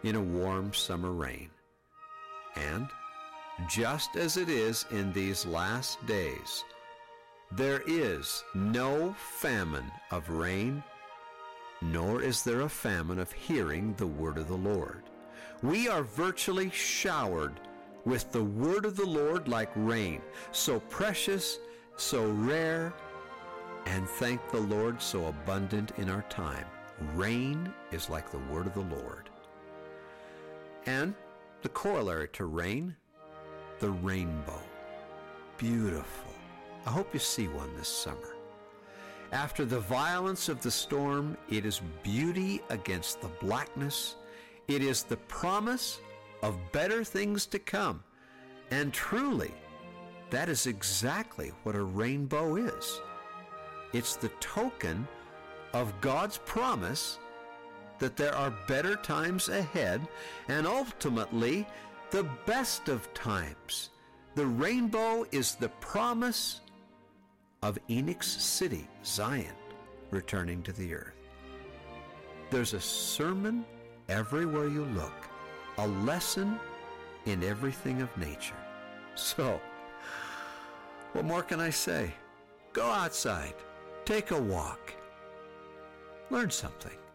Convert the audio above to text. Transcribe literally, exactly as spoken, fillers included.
in a warm summer rain. And just as it is in these last days, there is no famine of rain, nor is there a famine of hearing the word of the Lord. We are virtually showered with the word of the Lord like rain, so precious, so rare, and thank the Lord, so abundant in our time. Rain is like the word of the Lord. And the corollary to rain, the rainbow. Beautiful. I hope you see one this summer. After the violence of the storm, it is beauty against the blackness. It is the promise of better things to come. And truly, that is exactly what a rainbow is. It's the token of God's promise that there are better times ahead, and ultimately the best of times. The rainbow is the promise of Enoch's city, Zion, returning to the earth. There's a sermon everywhere you look, a lesson in everything of nature. So, what more can I say? Go outside, take a walk, learn something.